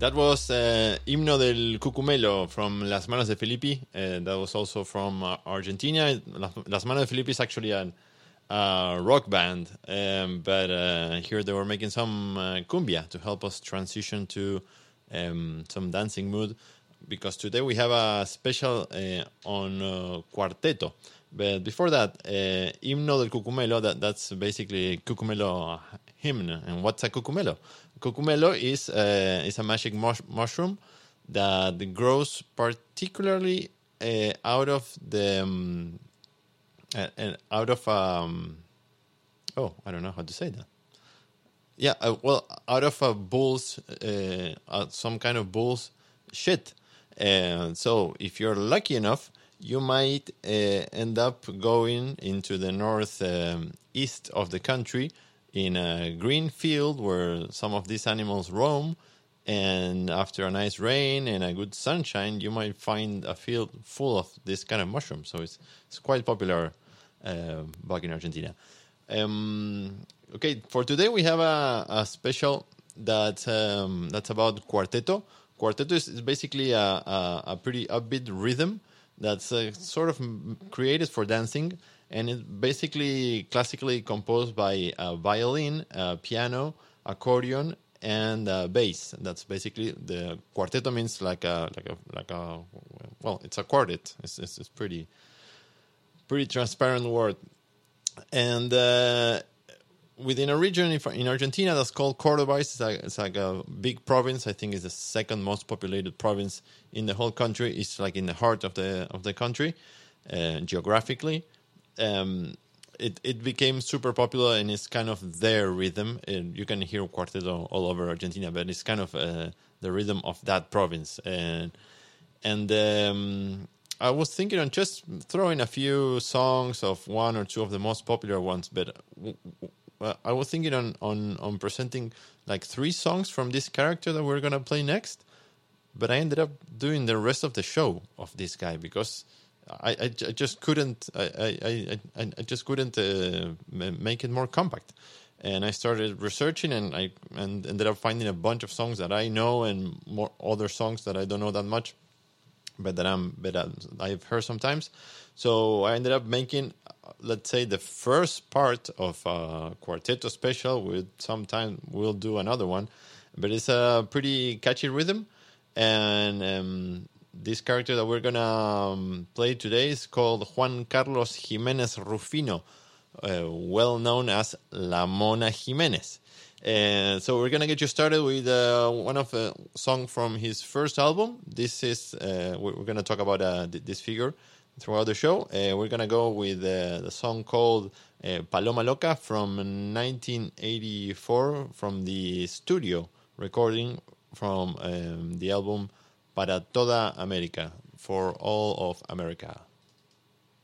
That was Himno del Cucumelo from Las Manos de Filippi. That was also from Argentina. Las Manos de Filippi is actually a rock band, but here they were making some cumbia to help us transition to some dancing mood, because today we have a special on Cuarteto. But before that, Himno del Cucumelo, that's basically Cucumelo hymn. And what's a Cucumelo? Cucumelo is a magic mushroom that grows particularly out of the I don't know how to say that. Yeah, out of a bull's some kind of bull's shit. So if you're lucky enough, you might end up going into the north east of the country in a green field where some of these animals roam, and after a nice rain and a good sunshine, you might find a field full of this kind of mushroom. So it's quite popular back in Argentina. Okay, for today we have a special that's about cuarteto. Cuarteto is basically a pretty upbeat rhythm that's sort of created for dancing, and it's basically classically composed by a violin, a piano, accordion, and bass. That's basically the cuarteto. Means like a it's a quartet. It's pretty transparent word, and within a region in Argentina that's called Cordoba. It's like a big province. I think it's the second most populated province in the whole country. It's like in the heart of the country, geographically. It became super popular, and it's kind of their rhythm. And you can hear cuarteto all over Argentina, but it's kind of the rhythm of that province. And I was thinking on just throwing a few songs of one or two of the most popular ones, but I was thinking on presenting like 3 songs from this character that we're gonna play next. But I ended up doing the rest of the show of this guy because I just couldn't make it more compact, and I started researching, and I ended up finding a bunch of songs that I know and more other songs that I don't know that much, but I've heard sometimes. So I ended up making, let's say, the first part of a Cuarteto special. With sometime we'll do another one, but it's a pretty catchy rhythm. And this character that we're gonna play today is called Juan Carlos Jimenez Rufino, well known as La Mona Jimenez. So we're gonna get you started with one of the songs from his first album. This is we're gonna talk about this figure throughout the show. We're gonna go with the song called Paloma Loca from 1984 from the studio recording from the album Para Toda América, for all of America.